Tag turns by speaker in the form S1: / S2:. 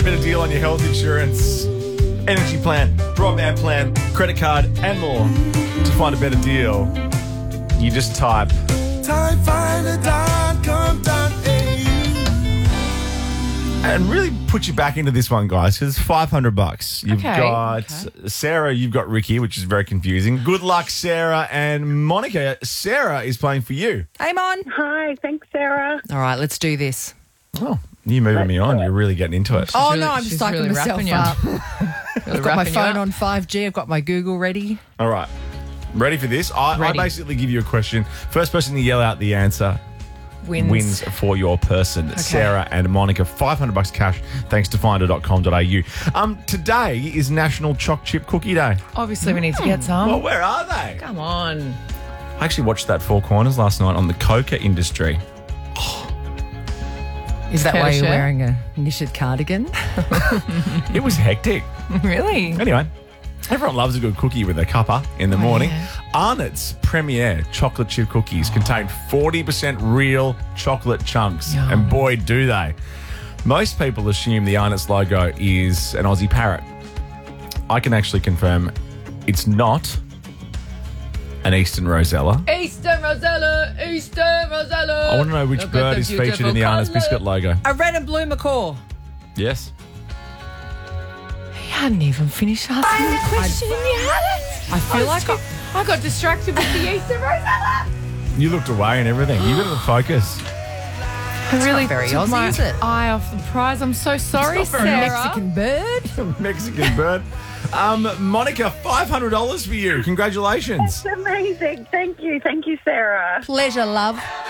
S1: Better deal on your health insurance, energy plan, broadband plan, credit card, and more. To find a better deal, you just type and really put you back into this one, guys, because it's $500. You've got Sarah, you've got Ricky, which is very confusing. Good luck, Sarah and Monica. Sarah is playing for you.
S2: Hey, Mon.
S3: Hi, thanks, Sarah.
S2: All right, let's do this.
S1: Oh, you moving me on. You're really getting into it.
S2: Oh,
S4: really-
S2: no, I'm
S4: she's
S2: psyching
S4: really
S2: myself
S4: wrapping you.
S2: up. I've got my
S4: wrapping you
S2: phone
S4: up.
S2: on 5G. I've got my Google ready.
S1: All right. Ready for this? I
S4: Ready.
S1: basically give you a question. First person to yell out the answer wins for your person. Sarah and Monica, $500 cash thanks to finder.com.au. Today is National Choc Chip Cookie Day.
S4: Obviously, we need to get some.
S1: Well, where are they?
S4: Come on.
S1: I actually watched that Four Corners last night on the coca industry.
S2: Is that
S4: Care
S2: why
S4: to
S2: you're
S4: share?
S2: wearing a knitted cardigan?
S1: It was hectic.
S4: Really?
S1: Anyway, everyone loves a good cookie with a cuppa in the morning.
S4: yeah.
S1: Arnott's Premier chocolate chip cookies contain 40% real chocolate chunks.
S4: Yum.
S1: And boy, do they. Most people assume the Arnott's logo is an Aussie parrot. I can actually confirm it's not an Eastern Rosella.
S4: Eastern Rosella, Eastern Rosella.
S1: I want to know which
S4: Look at
S1: bird
S4: the
S1: is featured in the
S4: beautiful
S1: Arnott's
S4: colour.
S1: biscuit logo.
S2: A red and blue macaw.
S1: Yes.
S4: He hadn't even finished asking the question. You had it.
S2: I feel like
S4: I got distracted with the Eastern Rosella.
S1: You looked away and everything. You got to focus.
S4: I really
S2: very
S4: took
S2: Aussie,
S4: my
S2: is it?
S4: eye off the prize. I'm so sorry,
S1: not very
S4: Sarah.
S2: Mexican bird.
S1: Mexican bird. Monica, $500 for you. Congratulations.
S3: Amazing. Thank you. Thank you, Sarah.
S2: Pleasure, love.